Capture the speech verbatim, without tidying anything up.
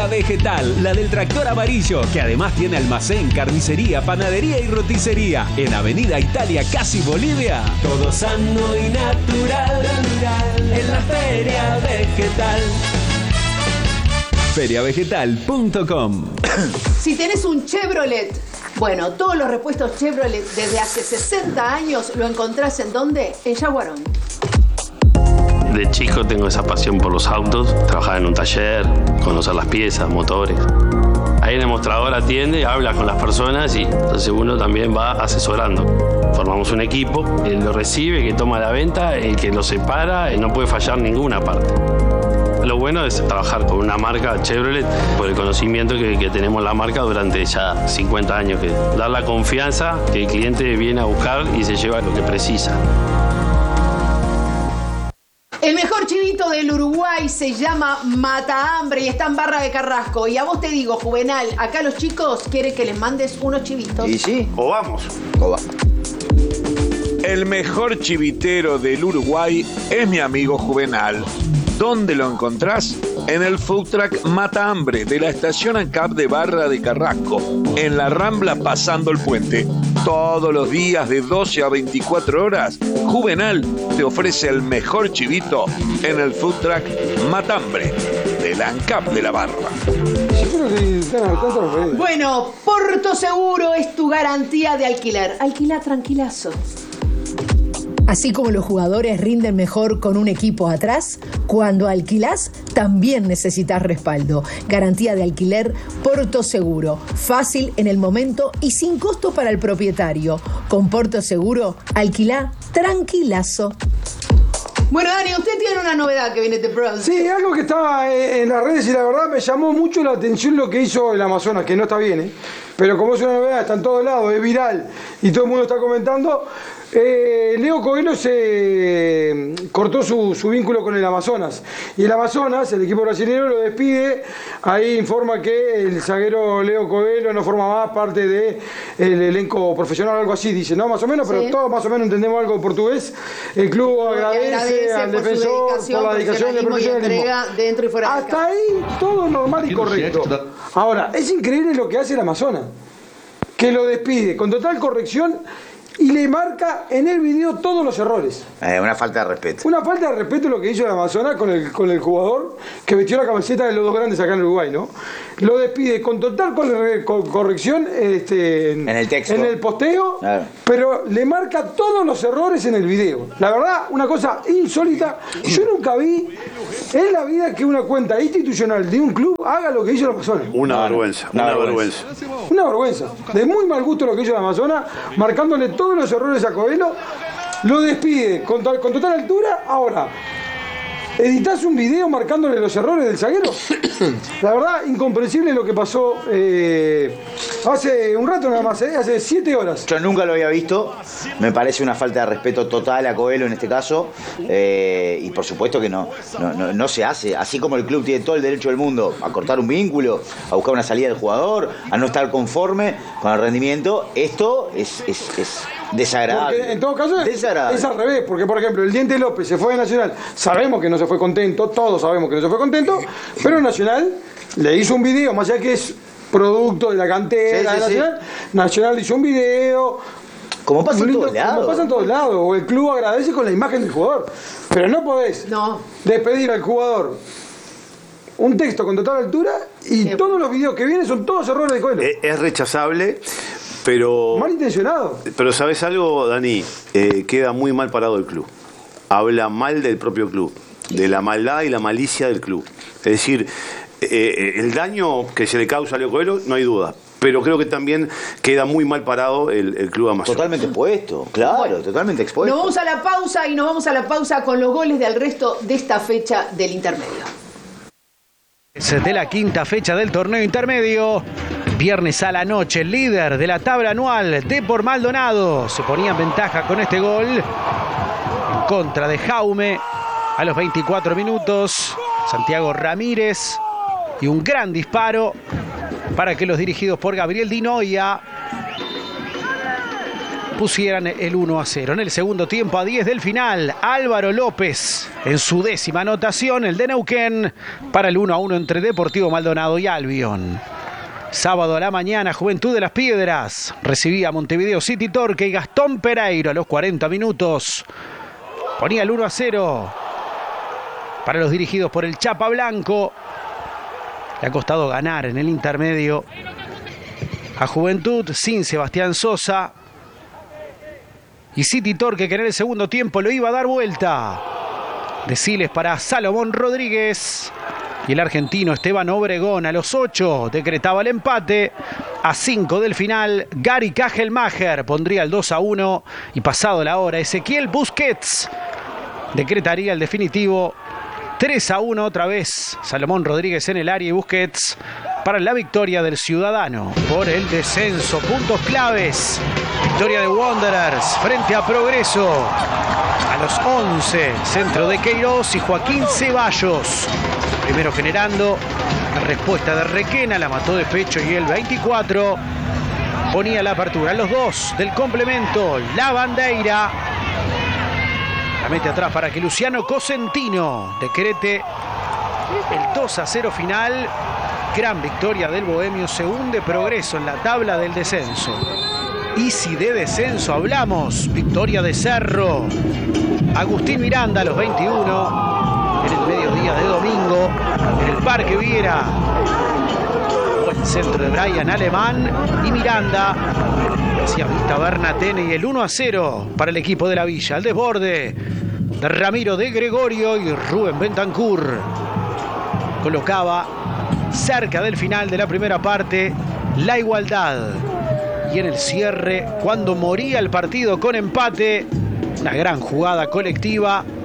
Feria Vegetal, la del tractor amarillo, que además tiene almacén, carnicería, panadería y roticería. En Avenida Italia, casi Bolivia. Todo sano y natural, en la Feria Vegetal. feria vegetal punto com. Si tenés un Chevrolet, bueno, todos los repuestos Chevrolet desde hace sesenta años lo encontrás ¿en dónde? En Yaguarón. De chico tengo esa pasión por los autos, trabajar en un taller, conocer las piezas, motores. Ahí en el mostrador atiende, habla con las personas y entonces uno también va asesorando. Formamos un equipo, él lo recibe, que toma la venta, el que lo separa, no puede fallar ninguna parte. Lo bueno es trabajar con una marca Chevrolet por el conocimiento que, que tenemos la marca durante ya cincuenta años, que dar la confianza que el cliente viene a buscar y se lleva lo que precisa. El mejor chivito del Uruguay se llama Mata Hambre y está en Barra de Carrasco. Y a vos te digo, Juvenal, acá los chicos quieren que les mandes unos chivitos. ¿Y sí? O vamos. O va. El mejor chivitero del Uruguay es mi amigo Juvenal. ¿Dónde lo encontrás? En el food truck Mata Hambre de la estación ANCAP de Barra de Carrasco, en la Rambla pasando el puente. Todos los días de doce a veinticuatro horas, Juvenal te ofrece el mejor chivito en el food truck Mata Hambre de la ANCAP de la Barra. Bueno, Porto Seguro es tu garantía de alquiler. Alquila tranquilazo. Así como los jugadores rinden mejor con un equipo atrás, cuando alquilás también necesitas respaldo. Garantía de alquiler Porto Seguro. Fácil en el momento y sin costo para el propietario. Con Porto Seguro, alquilá tranquilazo. Bueno, Dani, usted tiene una novedad que viene de Bronx. Sí, algo que estaba en las redes y la verdad me llamó mucho la atención lo que hizo el Amazonas, que no está bien, ¿eh? Pero como es una novedad, está en todos lados, es viral y todo el mundo está comentando. Eh, Leo Coelho se cortó su, su vínculo con el Amazonas y el Amazonas, el equipo brasileño, lo despide. Ahí informa que el zaguero Leo Coelho no forma más parte del elenco profesional, algo así dice, ¿no? Más o menos, pero sí. Todos más o menos entendemos algo portugués. El club agradece, agradece al por defensor por la dedicación de profesionalismo dentro y fuera de hasta ahí todo normal y correcto. Ahora, es increíble lo que hace el Amazonas, que lo despide con total corrección y le marca en el video todos los errores. Eh, una falta de respeto. Una falta de respeto lo que hizo el Amazonas con el, con el jugador que vistió la camiseta de los dos grandes acá en Uruguay, ¿no? Lo despide con total corrección este, en el texto, en el posteo, claro. Pero le marca todos los errores en el video. La verdad, una cosa insólita. Yo nunca vi en la vida que una cuenta institucional de un club haga lo que hizo el Amazonas. Una no, vergüenza, una, una vergüenza. vergüenza. Una vergüenza. De muy mal gusto lo que hizo el Amazonas, marcándole todos los errores a Coelho. Lo despide con, con total altura. Ahora, ¿editás un video marcándole los errores del zaguero? La verdad, incomprensible lo que pasó eh, hace un rato nada más, ¿eh? Hace siete horas. Yo nunca lo había visto. Me parece una falta de respeto total a Coelho en este caso. Eh, y por supuesto que no, no, no, no se hace. Así como el club tiene todo el derecho del mundo a cortar un vínculo, a buscar una salida del jugador, a no estar conforme con el rendimiento, esto es... es, es desagradable. Porque en todo caso es, es al revés, porque por ejemplo el Diente López se fue de Nacional, sabemos que no se fue contento, todos sabemos que no se fue contento, pero Nacional le hizo un video, más allá que es producto de la cantera sí, sí, de Nacional, sí. Nacional hizo un video. Como pasa en todos lados. Como pasa en todos lados, o el club agradece con la imagen del jugador, pero no podés no. despedir al jugador un texto con total altura y sí. Todos los videos que vienen son todos errores de Coelho. Es, es rechazable. Pero, malintencionado. Pero ¿sabes algo, Dani? Eh, queda muy mal parado el club. Habla mal del propio club, de la maldad y la malicia del club. Es decir, eh, el daño que se le causa a Leo Coelho, no hay duda. Pero creo que también queda muy mal parado el, el club Amazonas. Totalmente expuesto, claro, bueno, totalmente expuesto. Nos vamos a la pausa y nos vamos a la pausa con los goles del resto de esta fecha del intermedio. De la quinta fecha del torneo intermedio. Viernes a la noche, el líder de la tabla anual, Depor Maldonado, se ponía en ventaja con este gol en contra de Jaume a los veinticuatro minutos. Santiago Ramírez y un gran disparo para que los dirigidos por Gabriel Di Noia pusieran el uno a cero. En el segundo tiempo, a diez del final, Álvaro López en su décima anotación, el de Neuquén, para el uno a uno entre Deportivo Maldonado y Albion. Sábado a la mañana, Juventud de las Piedras recibía a Montevideo City Torque y Gastón Pereiro a los cuarenta minutos ponía el uno a cero para los dirigidos por el Chapa Blanco. Le ha costado ganar en el intermedio a Juventud sin Sebastián Sosa. Y City Torque, que en el segundo tiempo lo iba a dar vuelta. Deciles para Salomón Rodríguez. Y el argentino Esteban Obregón a los ocho decretaba el empate. A cinco del final, Gary Kajelmacher pondría el dos a uno. Y pasado la hora, Ezequiel Busquets decretaría el definitivo tres a uno otra vez. Salomón Rodríguez en el área y Busquets para la victoria del Ciudadano por el descenso. Puntos claves. Victoria de Wanderers frente a Progreso. A los once, centro de Queiroz y Joaquín Ceballos. Primero generando, la respuesta de Requena, la mató de pecho y el veinticuatro ponía la apertura. Los dos del complemento, la Bandeira. La mete atrás para que Luciano Cosentino decrete el dos a cero final. Gran victoria del Bohemio, se hunde Progreso en la tabla del descenso. Y si de descenso hablamos, victoria de Cerro. Agustín Miranda a los veintiuno, en el mediodía de domingo, en el Parque Viera. Buen centro de Brian Alemán y Miranda. Hacía vista Bernatene y el uno a cero para el equipo de la Villa. El desborde de Ramiro de Gregorio y Rubén Bentancur colocaba cerca del final de la primera parte la igualdad. Y en el cierre, cuando moría el partido con empate, una gran jugada colectiva